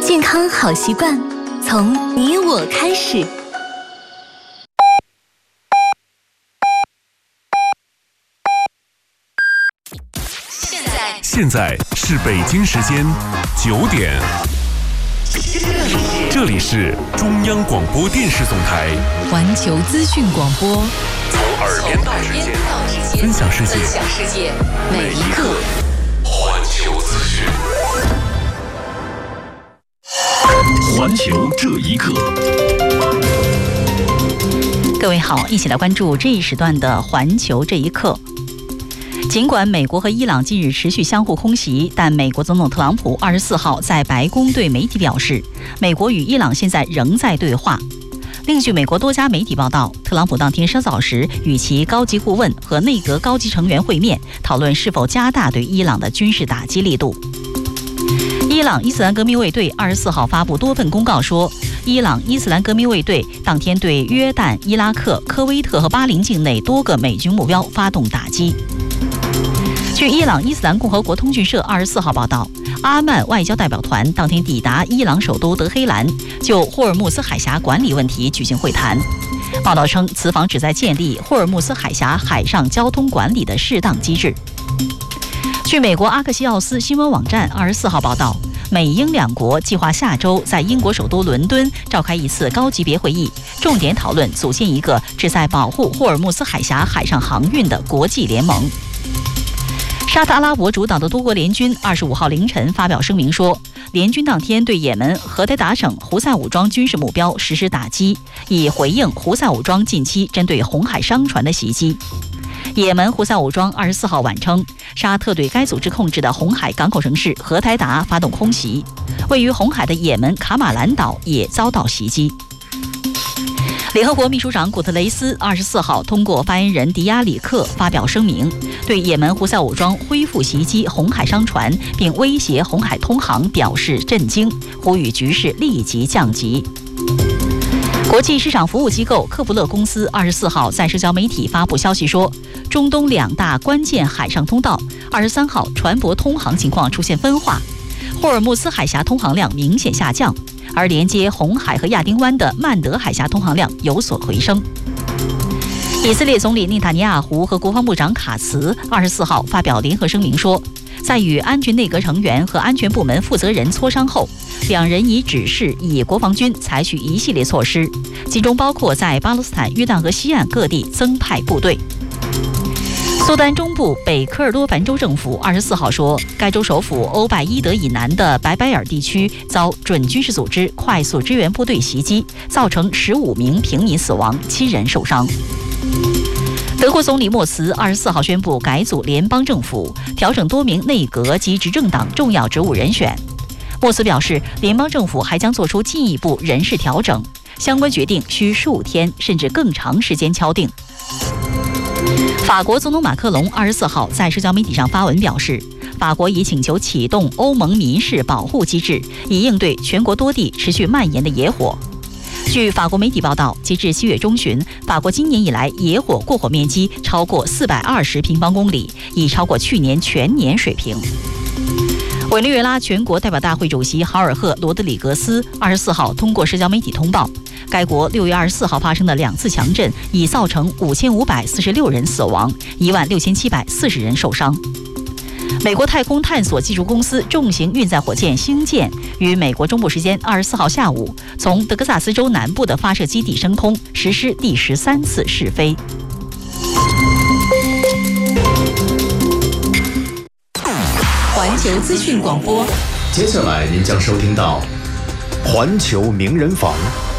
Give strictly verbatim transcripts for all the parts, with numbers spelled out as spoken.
健康好习惯，从你我开始。 现在现在是北京时间九点，这里是中央广播电视总台环球资讯广播， 从耳边到指尖，分享世界， 分享世界每一刻。 环球资讯，环球这一刻。 各位好，一起来关注这一时段的环球这一刻。尽管美国和伊朗近日持续相互空袭，但美国总统特朗普二十四号在白宫对媒体表示，美国与伊朗现在仍在对话。另据美国多家媒体报道，特朗普当天稍早时与其高级顾问和内阁高级成员会面，讨论是否加大对伊朗的军事打击力度。伊朗伊斯兰革命卫队二十四号发布多份公告说，伊朗伊斯兰革命卫队当天对约旦、伊拉克、科威特和巴林境内多个美军目标发动打击。据伊朗伊斯兰共和国通讯社二十四号报道，阿曼外交代表团当天抵达伊朗首都德黑兰，就霍尔木兹海峡管理问题举行会谈。报道称，此访旨在建立霍尔木兹海峡海上交通管理的适当机制。据美国阿克西奥斯新闻网站二十四号报道，美英两国计划下周在英国首都伦敦召开一次高级别会议，重点讨论组建一个旨在保护霍尔木兹海峡海上航运的国际联盟。沙特阿拉伯主导的多国联军二十五号凌晨发表声明说，联军当天对也门荷台达省胡塞武装军事目标实施打击，以回应胡塞武装近期针对红海商船的袭击。也门胡塞武装二十四号晚称，沙特对该组织控制的红海港口城市荷台达发动空袭，位于红海的也门卡马兰岛也遭到袭击。联合国秘书长古特雷斯二十四号通过发言人迪亚里克发表声明，对也门胡塞武装恢复袭击红海商船并威胁红海通航表示震惊，呼吁局势立即降级。国际市场服务机构克布勒公司二十四号在社交媒体发布消息说，中东两大关键海上通道二十三号船舶通航情况出现分化，霍尔木兹海峡通航量明显下降，而连接红海和亚丁湾的曼德海峡通航量有所回升。以色列总理内塔尼亚胡和国防部长卡茨二十四号发表联合声明说，在与安全内阁成员和安全部门负责人磋商后，两人已指示以国防军采取一系列措施，其中包括在巴勒斯坦约旦河西岸各地增派部队。苏丹中部北科尔多凡州政府二十四号说，该州首府欧拜伊德以南的白白尔地区遭准军事组织快速支援部队袭击，造成十五名平民死亡，七人受伤。德国总理默茨二十四号宣布改组联邦政府，调整多名内阁及执政党重要职务人选。默茨表示，联邦政府还将做出进一步人事调整，相关决定需数天甚至更长时间敲定。法国总统马克龙二十四号在社交媒体上发文表示，法国已请求启动欧盟民事保护机制，以应对全国多地持续蔓延的野火。据法国媒体报道，截至七月中旬，法国今年以来野火过火面积超过四百二十平方公里，已超过去年全年水平。委内瑞拉全国代表大会主席豪尔赫·罗德里格斯二十四号通过社交媒体通报，该国六月二十四号发生的两次强震已造成五千五百四十六人死亡，一万六千七百四十人受伤。美国太空探索技术公司重型运载火箭星舰于美国中部时间二十四号下午从德克萨斯州南部的发射基地升空，实施第十三次试飞。 环球资讯广播， 接下来您将收听到环球名人坊。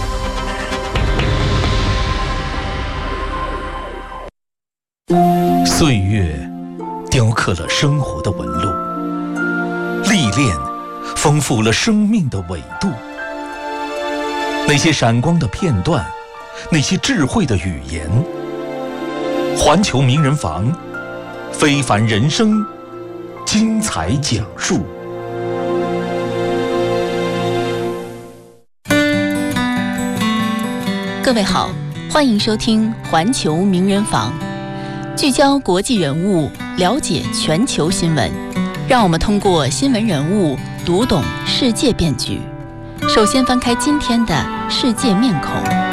岁月雕刻了生活的纹路，历练丰富了生命的纬度。那些闪光的片段，那些智慧的语言，环球名人坊，非凡人生精彩讲述。 各位好，欢迎收听环球名人坊，聚焦国际人物，了解全球新闻，让我们通过新闻人物读懂世界变局。 首先翻开今天的世界面孔。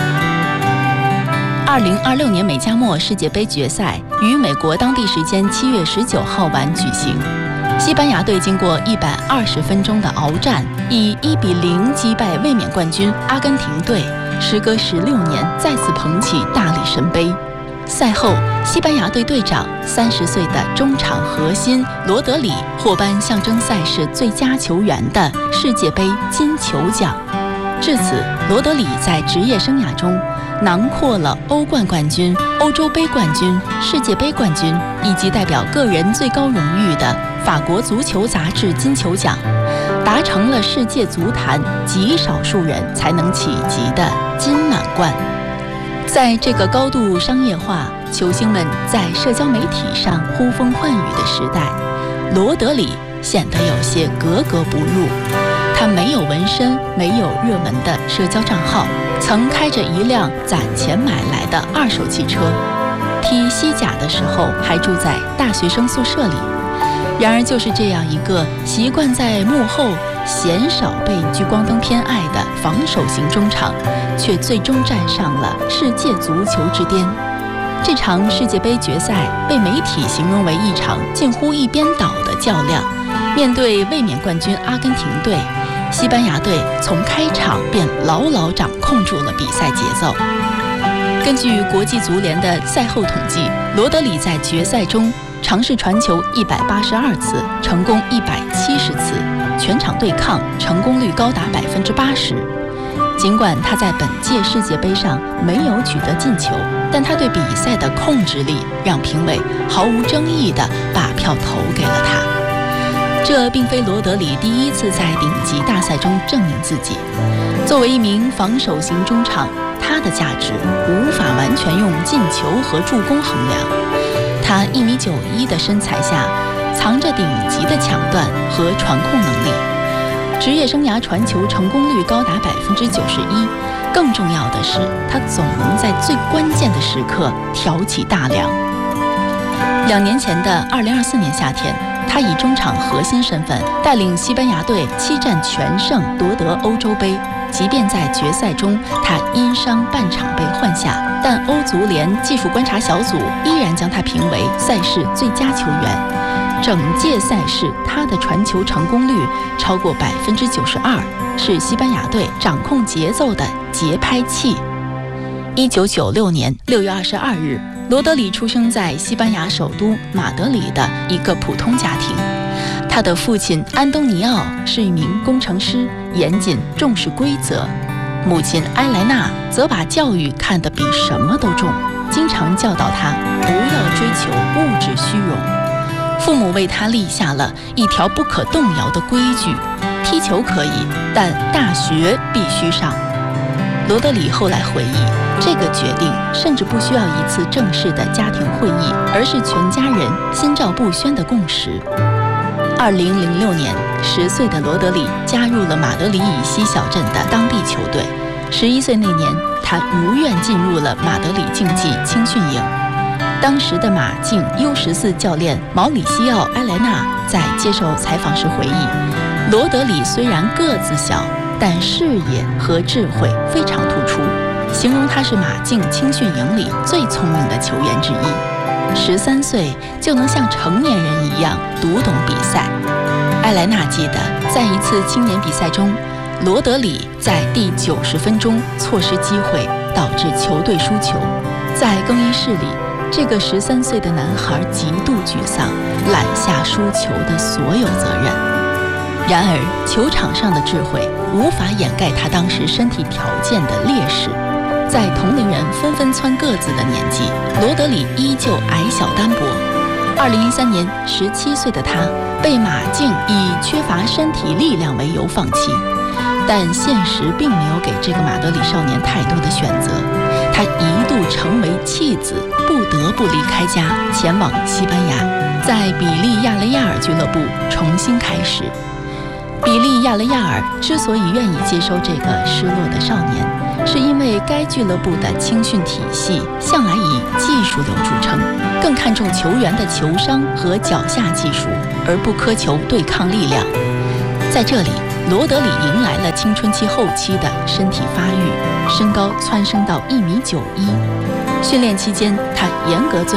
二零二六年美加墨世界杯决赛于美国当地时间七月十九号晚举行。西班牙队经过一百二十分钟的鏖战，以一比零击败卫冕冠军阿根廷队，时隔十六年再次捧起大力神杯。赛后，西班牙队队长三十岁的中场核心罗德里获颁象征赛事最佳球员的世界杯金球奖。至此，罗德里在职业生涯中囊括了欧冠冠军、欧洲杯冠军、世界杯冠军，以及代表个人最高荣誉的法国足球杂志金球奖，达成了世界足坛极少数人才能企及的金满贯。在这个高度商业化、球星们在社交媒体上呼风唤雨的时代，罗德里显得有些格格不入。他没有纹身，没有热门的社交账号，曾开着一辆攒钱买来的二手汽车，踢西甲的时候还住在大学生宿舍里。然而就是这样一个习惯在幕后鲜少被聚光灯偏爱的防守型中场，却最终站上了世界足球之巅。这场世界杯决赛被媒体形容为一场近乎一边倒的较量。面对卫冕冠军阿根廷队，西班牙队从开场便牢牢掌控住了比赛节奏。根据国际足联的赛后统计，罗德里在决赛中尝试传球一百八十二次，成功一百七十次，全场对抗成功率高达百分之八十。尽管他在本届世界杯上没有取得进球，但他对比赛的控制力让评委毫无争议地把票投给了他。这并非罗德里第一次在顶级大赛中证明自己。作为一名防守型中场，他的价值无法完全用进球和助攻衡量。他一米九一的身材下，藏着顶级的抢断和传控能力。职业生涯传球成功率高达百分之九十一。更重要的是，他总能在最关键的时刻挑起大梁。两年前的二零二四年夏天，他以中场核心身份带领西班牙队七战全胜，夺得欧洲杯。即便在决赛中他因伤半场被换下，但欧足联技术观察小组依然将他评为赛事最佳球员。整届赛事他的传球成功率超过百分之九十二，是西班牙队掌控节奏的节拍器。一九九六年六月二十二日，罗德里出生在西班牙首都马德里的一个普通家庭。他的父亲安东尼奥是一名工程师，严谨重视规则；母亲埃莱娜则把教育看得比什么都重，经常教导他不要追求物质虚荣。父母为他立下了一条不可动摇的规矩：踢球可以，但大学必须上。罗德里后来回忆，这个决定甚至不需要一次正式的家庭会议，而是全家人心照不宣的共识。二零零六年，十岁的罗德里加入了马德里以西小镇的当地球队。十一岁那年，他如愿进入了马德里竞技青训营。当时的马竞 U 十四 教练毛里西奥·埃莱纳在接受采访时回忆，罗德里虽然个子小，但视野和智慧非常突出，形容他是马竞青训营里最聪明的球员之一。十三岁就能像成年人一样读懂比赛。埃莱纳记得，在一次青年比赛中，罗德里在第九十分钟错失机会，导致球队输球。在更衣室里，这个十三岁的男孩极度沮丧，揽下输球的所有责任。然而，球场上的智慧无法掩盖他当时身体条件的劣势。在同龄人纷纷蹿个子的年纪，罗德里依旧矮小单薄。二零零三年，十七岁的他被马竞以缺乏身体力量为由放弃，但现实并没有给这个马德里少年太多的选择。他一度成为弃子，不得不离开家，前往西班牙，在比利亚雷亚尔俱乐部重新开始。比利亚雷亚尔之所以愿意接收这个失落的少年，是因为该俱乐部的青训体系向来以技术流著称，更看重球员的球商和脚下技术，而不苛求对抗力量。在这里， 罗德里迎来了青春期后期的身体发育，身高蹿升到一米九一。训练期间，他严格遵